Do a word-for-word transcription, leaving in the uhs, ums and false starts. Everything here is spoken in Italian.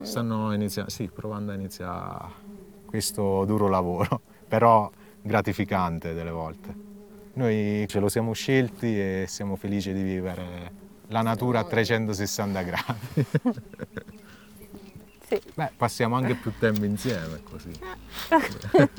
stanno iniziando, sì, provando a iniziare questo duro lavoro, però gratificante delle volte. Noi ce lo siamo scelti e siamo felici di vivere la natura a trecentosessanta gradi. Sì. Beh, passiamo anche più tempo insieme così.